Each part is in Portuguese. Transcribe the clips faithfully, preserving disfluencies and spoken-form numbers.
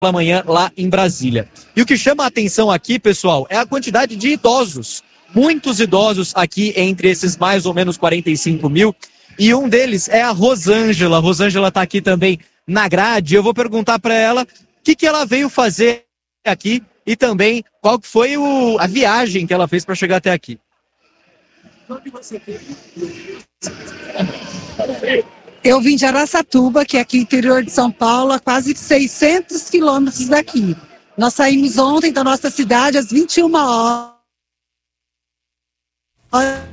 pela manhã lá em Brasília. E o que chama a atenção aqui, pessoal, é a quantidade de idosos. Muitos idosos aqui entre esses mais ou menos quarenta e cinco mil. E um deles é a Rosângela. A Rosângela está aqui também na grade. Eu vou perguntar para ela o que, que ela veio fazer aqui e também qual que foi o, a viagem que ela fez para chegar até aqui. Eu vim de Araçatuba, que é aqui no interior de São Paulo, a quase seiscentos quilômetros daqui. Nós saímos ontem da nossa cidade às vinte e uma horas.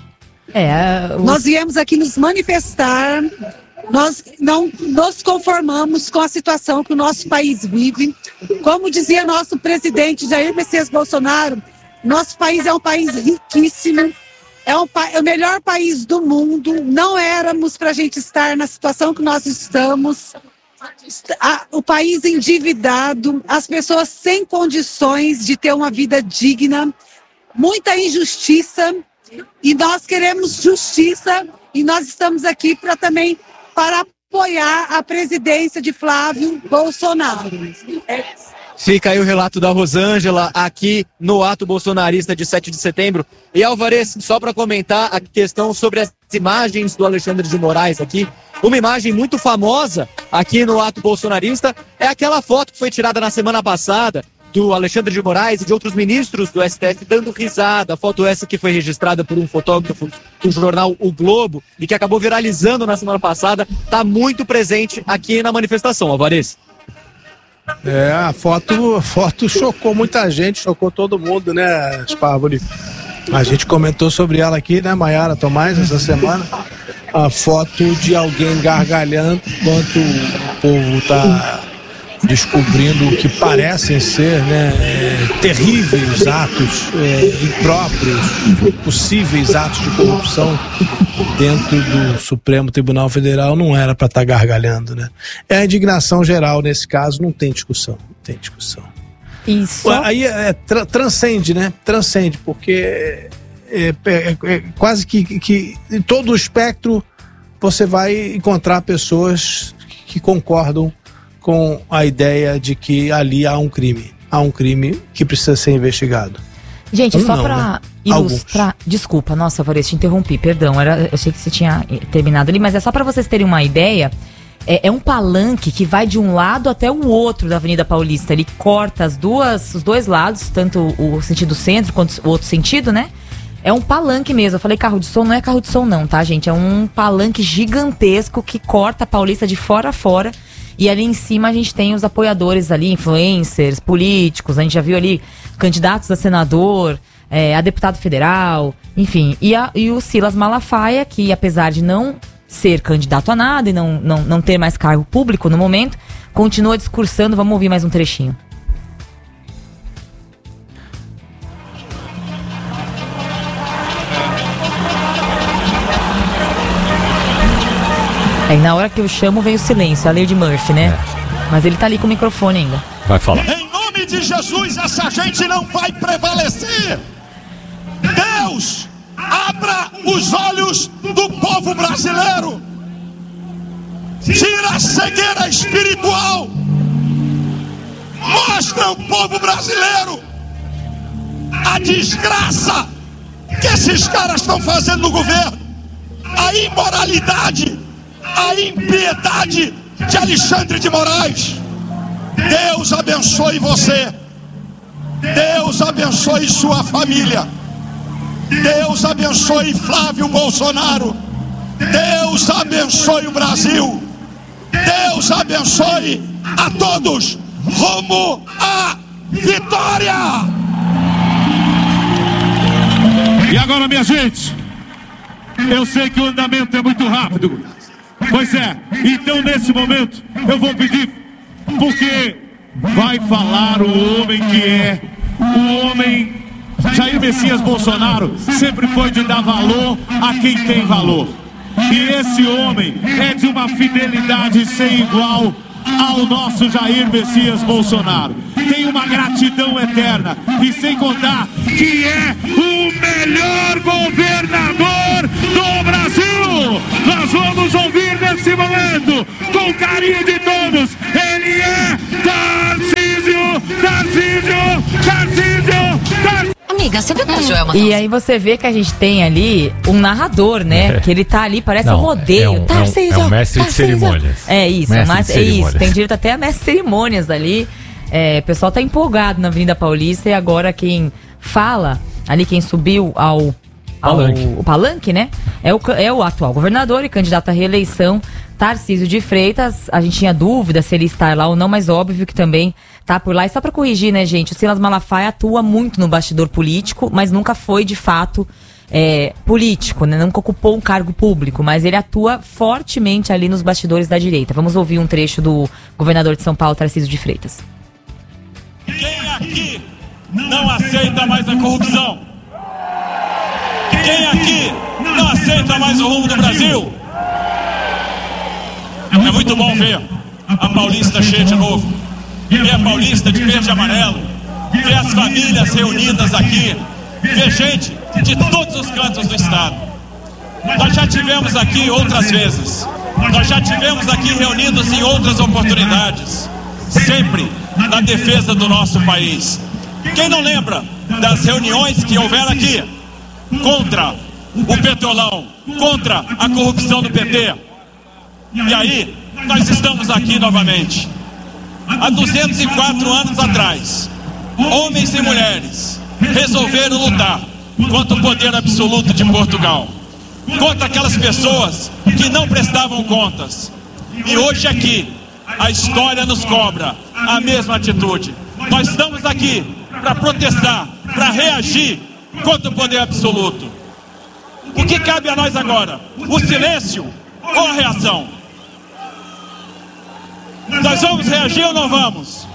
É, o... Nós viemos aqui nos manifestar, nós não nos conformamos com a situação que o nosso país vive. Como dizia nosso presidente Jair Messias Bolsonaro, nosso país é um país riquíssimo, é, um, é o melhor país do mundo, não éramos para a gente estar na situação que nós estamos. O país endividado, as pessoas sem condições de ter uma vida digna, muita injustiça. E nós queremos justiça e nós estamos aqui para também para apoiar a presidência de Flávio Bolsonaro. Fica aí o relato da Rosângela aqui no ato bolsonarista de sete de setembro. E Álvarez, só para comentar a questão sobre as imagens do Alexandre de Moraes aqui, uma imagem muito famosa aqui no ato bolsonarista é aquela foto que foi tirada na semana passada do Alexandre de Moraes e de outros ministros do S T F dando risada. A foto essa que foi registrada por um fotógrafo do jornal O Globo e que acabou viralizando na semana passada, está muito presente aqui na manifestação, Álvarez. É, a foto, a foto chocou muita gente, chocou todo mundo, né, Spávoli? A gente comentou sobre ela aqui, né, Maiara Tomás, essa semana. A foto de alguém gargalhando enquanto o povo está descobrindo o que parecem ser, né, é, terríveis atos é, impróprios, possíveis atos de corrupção dentro do Supremo Tribunal Federal. Não era para estar tá gargalhando, né? É a indignação geral nesse caso, não tem discussão, não tem discussão. Isso. Aí é, tra transcende, né? Transcende, porque é, é, é, é quase que, que em todo o espectro você vai encontrar pessoas que, que concordam com a ideia de que ali há um crime. Há um crime que precisa ser investigado. Gente, Ou só não, pra né? ilustrar... Desculpa, nossa, Alvarez, te interrompi, perdão. Era, eu achei que você tinha terminado ali, mas é só pra vocês terem uma ideia. É, é um palanque que vai de um lado até o outro da Avenida Paulista. Ele corta as duas, os dois lados, tanto o sentido centro quanto o outro sentido, né? É um palanque mesmo. Eu falei carro de som, não é carro de som não, tá, gente? É um palanque gigantesco que corta a Paulista de fora a fora. E ali em cima a gente tem os apoiadores ali, influencers, políticos, a gente já viu ali candidatos a senador, é, a deputado federal, enfim. E, a, e o Silas Malafaia, que apesar de não ser candidato a nada e não, não, não ter mais cargo público no momento, continua discursando. Vamos ouvir mais um trechinho. Aí na hora que eu chamo vem o silêncio, a lei de Murphy, né? É. Mas ele tá ali com o microfone ainda. Vai falar. Em nome de Jesus, essa gente não vai prevalecer. Deus, abra os olhos do povo brasileiro. Tira a cegueira espiritual. Mostra ao povo brasileiro a desgraça que esses caras estão fazendo no governo. A imoralidade, a impiedade de Alexandre de Moraes. Deus abençoe você. Deus abençoe sua família. Deus abençoe Flávio Bolsonaro. Deus abençoe o Brasil. Deus abençoe a todos. Rumo à vitória! E agora, minha gente, eu sei que o andamento é muito rápido. Pois é, então nesse momento eu vou pedir, porque vai falar o homem que é, o homem Jair Messias Bolsonaro sempre foi de dar valor a quem tem valor. E esse homem é de uma fidelidade sem igual ao nosso Jair Messias Bolsonaro. Tem uma gratidão eterna, e sem contar que é o melhor governador do Brasil. Nós vamos ouvir nesse momento, com carinho de todos, ele é Tarcísio, Tarcísio, Tarcísio, Tarcísio. Amiga, você viu que a Joelma... E aí você vê que a gente tem ali um narrador, né? É. Que ele tá ali, parece Não, um rodeio. É um, Tarcísio, é um, é um mestre Tarcísio. de cerimônias. É isso, mestre mas, é isso. Tem direito até a mestre de cerimônias ali. É, o pessoal tá empolgado na Avenida Paulista e agora quem fala, ali quem subiu ao... ao palanque. O palanque, né? É o, é o atual governador e candidato à reeleição, Tarcísio de Freitas. A gente tinha dúvida se ele está lá ou não, mas óbvio que também tá por lá. E só pra corrigir, né, gente? O Silas Malafaia atua muito no bastidor político, mas nunca foi, de fato, é, político, né? Nunca ocupou um cargo público, mas ele atua fortemente ali nos bastidores da direita. Vamos ouvir um trecho do governador de São Paulo, Tarcísio de Freitas. Quem aqui não aceita mais a corrupção? Quem aqui não aceita mais o rumo do Brasil? É muito bom ver a Paulista cheia de novo, ver a Paulista de verde e amarelo, ver as famílias reunidas aqui, ver gente de todos os cantos do estado. Nós já tivemos aqui outras vezes, nós já tivemos aqui reunidos em outras oportunidades, sempre na defesa do nosso país. Quem não lembra das reuniões que houveram aqui contra o petrolão, contra a corrupção do P T? E aí, nós estamos aqui novamente. Há duzentos e quatro anos atrás, homens e mulheres resolveram lutar contra o poder absoluto de Portugal, contra aquelas pessoas que não prestavam contas. E hoje aqui, a história nos cobra a mesma atitude. Nós estamos aqui para protestar, para reagir contra o poder absoluto. O que cabe a nós agora? O silêncio ou a reação? Nós vamos reagir ou não vamos?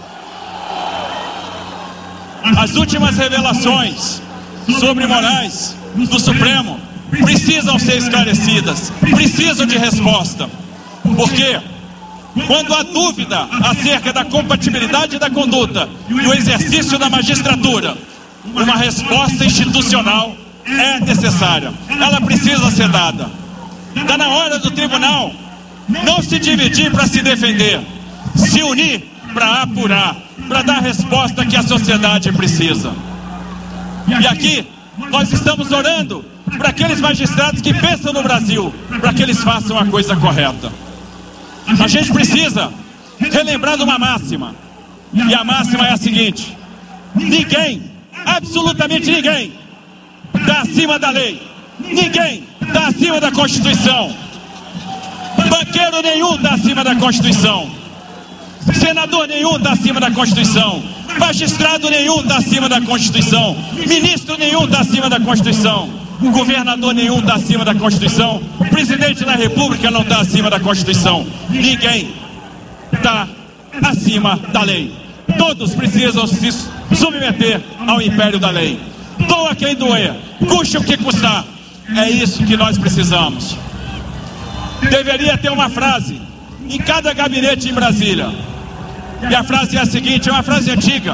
As últimas revelações sobre Moraes do Supremo precisam ser esclarecidas, precisam de resposta. Porque quando há dúvida acerca da compatibilidade da conduta e o exercício da magistratura, uma resposta institucional é necessária. Ela precisa ser dada. Está na hora do tribunal não se dividir para se defender, se unir para apurar, para dar a resposta que a sociedade precisa. E aqui nós estamos orando para aqueles magistrados que pensam no Brasil, para que eles façam a coisa correta. A gente precisa relembrar de uma máxima, e a máxima é a seguinte: ninguém, absolutamente ninguém, está acima da lei, ninguém está acima da Constituição, banqueiro nenhum está acima da Constituição, senador nenhum está acima da Constituição, magistrado nenhum está acima da Constituição, ministro nenhum está acima da Constituição, governador nenhum está acima da Constituição, presidente da República não está acima da Constituição. Ninguém está acima da lei. Todos precisam se submeter ao império da lei. Doa quem doer, custe o que custar. É isso que nós precisamos. Deveria ter uma frase em cada gabinete em Brasília. E a frase é a seguinte, é uma frase antiga: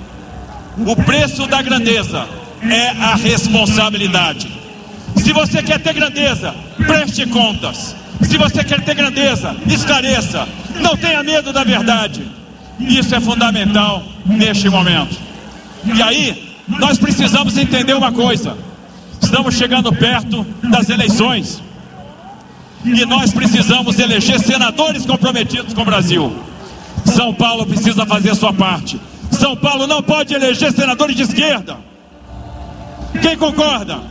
o preço da grandeza é a responsabilidade. Se você quer ter grandeza, preste contas. Se você quer ter grandeza, esclareça. Não tenha medo da verdade. Isso é fundamental neste momento. E aí, nós precisamos entender uma coisa. Estamos chegando perto das eleições. E nós precisamos eleger senadores comprometidos com o Brasil. São Paulo precisa fazer a sua parte. São Paulo não pode eleger senadores de esquerda. Quem concorda?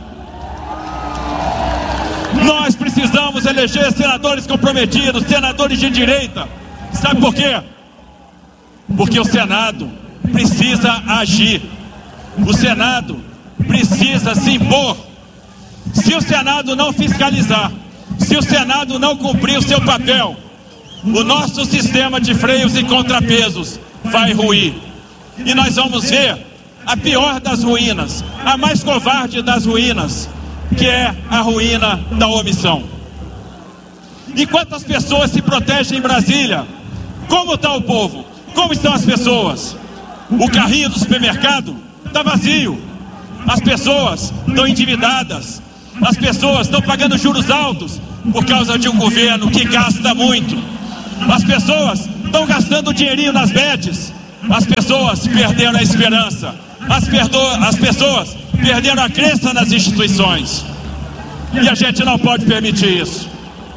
Nós precisamos eleger senadores comprometidos, senadores de direita. Sabe por quê? Porque o Senado precisa agir. O Senado precisa se impor. Se o Senado não fiscalizar, se o Senado não cumprir o seu papel, o nosso sistema de freios e contrapesos vai ruir. E nós vamos ver a pior das ruínas, a mais covarde das ruínas, que é a ruína da omissão. Enquanto as pessoas se protegem em Brasília, como está o povo? Como estão as pessoas? O carrinho do supermercado está vazio. As pessoas estão endividadas. As pessoas estão pagando juros altos por causa de um governo que gasta muito. As pessoas estão gastando dinheirinho nas bets. As pessoas perderam a esperança. As, perdo... As pessoas perderam a crença nas instituições. E a gente não pode permitir isso.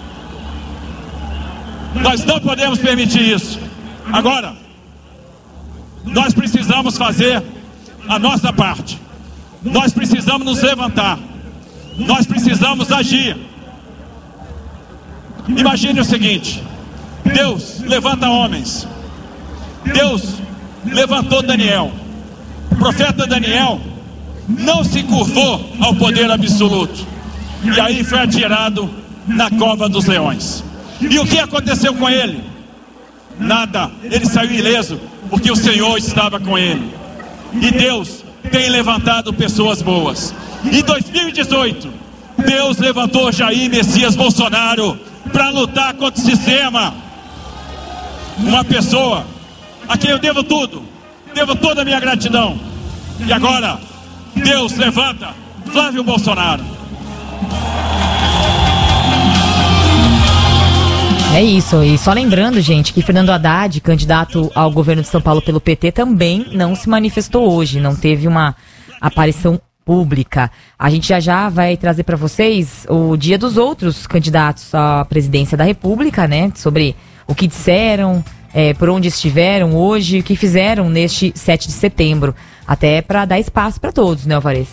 Nós não podemos permitir isso. Agora, nós precisamos fazer a nossa parte. Nós precisamos nos levantar. Nós precisamos agir. Imagine o seguinte: Deus levanta homens. Deus levantou Daniel. O profeta Daniel não se curvou ao poder absoluto. E aí foi atirado na cova dos leões. E o que aconteceu com ele? Nada. Ele saiu ileso, porque o Senhor estava com ele. E Deus tem levantado pessoas boas. Em dois mil e dezoito, Deus levantou Jair Messias Bolsonaro para lutar contra o sistema. Uma pessoa a quem eu devo tudo, devo toda a minha gratidão. E agora, Deus levanta Flávio Bolsonaro. É isso, e só lembrando, gente, que Fernando Haddad, candidato ao governo de São Paulo pelo P T, também não se manifestou hoje, não teve uma aparição pública. A gente já já vai trazer para vocês o dia dos outros candidatos à presidência da República, né, sobre o que disseram, é, por onde estiveram hoje, o que fizeram neste sete de setembro, até para dar espaço para todos, né, Alvarez?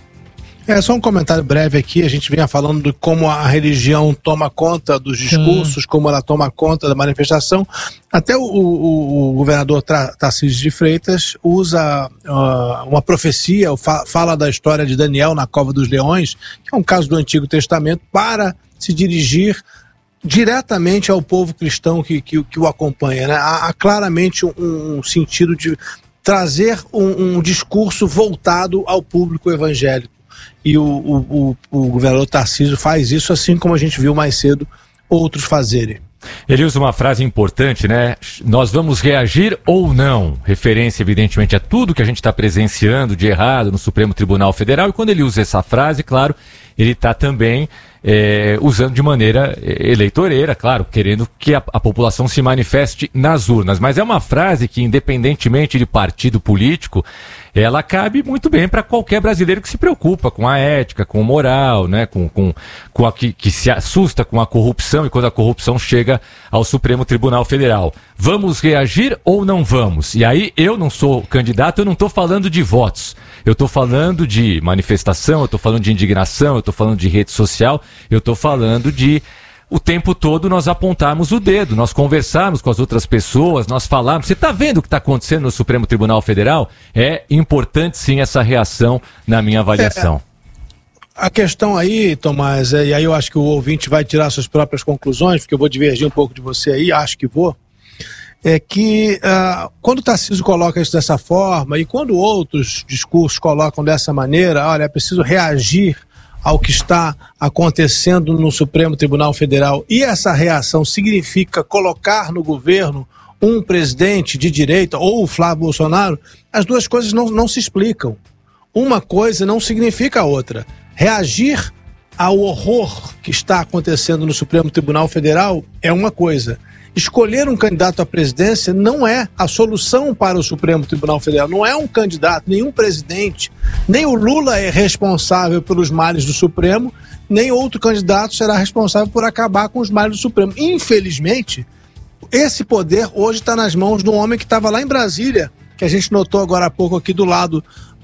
É, só um comentário breve aqui. A gente vinha falando de como a religião toma conta dos discursos, Sim. como ela toma conta da manifestação. Até o, o, o governador Tarcísio de Freitas usa uh, uma profecia, fa- fala da história de Daniel na Cova dos Leões, que é um caso do Antigo Testamento, para se dirigir diretamente ao povo cristão que, que, que o acompanha, né? Há, há claramente um, um sentido de trazer um, um discurso voltado ao público evangélico. E o, o, o, o governador Tarcísio faz isso, assim como a gente viu mais cedo outros fazerem. Ele usa uma frase importante, né? Nós vamos reagir ou não? Referência, evidentemente, a tudo que a gente está presenciando de errado no Supremo Tribunal Federal. E quando ele usa essa frase, claro, ele está também é, usando de maneira eleitoreira, claro, querendo que a, a população se manifeste nas urnas. Mas é uma frase que, independentemente de partido político, ela cabe muito bem para qualquer brasileiro que se preocupa com a ética, com a moral, né, com, com, com a que, que se assusta com a corrupção e quando a corrupção chega ao Supremo Tribunal Federal. Vamos reagir ou não vamos? E aí eu não sou candidato, eu não estou falando de votos. Eu estou falando de manifestação, eu estou falando de indignação, eu estou falando de rede social, eu estou falando de o tempo todo nós apontarmos o dedo, nós conversarmos com as outras pessoas, nós falarmos. Você está vendo o que está acontecendo no Supremo Tribunal Federal? É importante sim essa reação na minha avaliação. É, a questão aí, Tomás, é, e aí eu acho que o ouvinte vai tirar suas próprias conclusões, porque eu vou divergir um pouco de você aí, acho que vou, é que uh, quando o Tarcísio coloca isso dessa forma e quando outros discursos colocam dessa maneira, olha, é preciso reagir ao que está acontecendo no Supremo Tribunal Federal, e essa reação significa colocar no governo um presidente de direita ou o Flávio Bolsonaro, as duas coisas não, não se explicam. Uma coisa não significa a outra. Reagir ao horror que está acontecendo no Supremo Tribunal Federal é uma coisa. Escolher um candidato à presidência não é a solução para o Supremo Tribunal Federal. Não é um candidato, nenhum presidente, nem o Lula é responsável pelos males do Supremo, nem outro candidato será responsável por acabar com os males do Supremo. Infelizmente, esse poder hoje está nas mãos de um homem que estava lá em Brasília, que a gente notou agora há pouco aqui do lado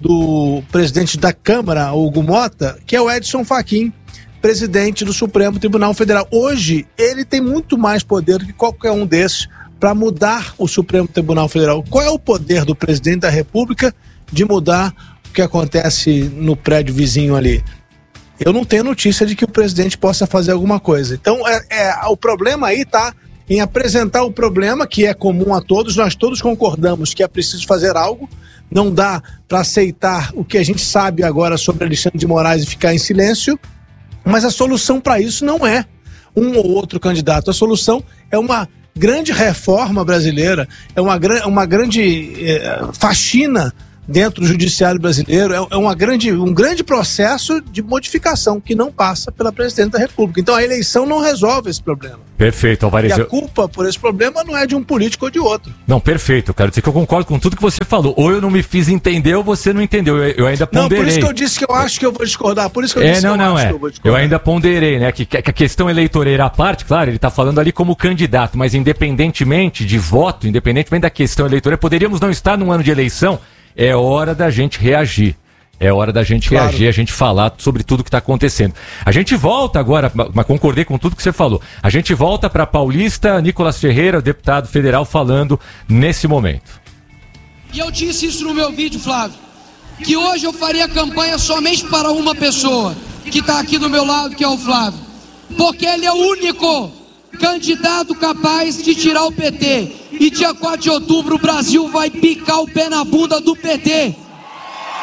do presidente da Câmara, Hugo Mota, que é o Edson Fachin, presidente do Supremo Tribunal Federal. Hoje, ele tem muito mais poder do que qualquer um desses para mudar o Supremo Tribunal Federal. Qual é o poder do presidente da República de mudar o que acontece no prédio vizinho ali? Eu não tenho notícia de que o presidente possa fazer alguma coisa. Então, é, é, o problema aí está em apresentar o problema, que é comum a todos. Nós todos concordamos que é preciso fazer algo. Não dá para aceitar o que a gente sabe agora sobre Alexandre de Moraes e ficar em silêncio. Mas a solução para isso não é um ou outro candidato. A solução é uma grande reforma brasileira, é uma, uma grande é, faxina dentro do judiciário brasileiro, é, é uma grande, um grande processo de modificação que não passa pela presidente da República. Então a eleição não resolve esse problema. Perfeito, Alvarez. E a culpa por esse problema não é de um político ou de outro. Não, perfeito. Quero dizer que eu concordo com tudo que você falou. Ou eu não me fiz entender ou você não entendeu. Eu, eu ainda ponderei. Não, por isso que eu disse que eu acho que eu vou discordar. Por isso que eu é, disse não, que eu não, acho é. que eu vou discordar. Eu ainda ponderei, né? Que, que a questão eleitoreira à parte, claro, ele está falando ali como candidato, mas independentemente de voto, independentemente da questão eleitoral, poderíamos não estar num ano de eleição, é hora da gente reagir. É hora da gente claro. reagir, a gente falar sobre tudo que está acontecendo. A gente volta agora, mas concordei com tudo que você falou. A gente volta para Paulista, Nicolas Ferreira, deputado federal, falando nesse momento. E eu disse isso no meu vídeo, Flávio, que hoje eu faria campanha somente para uma pessoa, que está aqui do meu lado, que é o Flávio. Porque ele é o único candidato capaz de tirar o P T. E dia quatro de outubro o Brasil vai picar o pé na bunda do P T.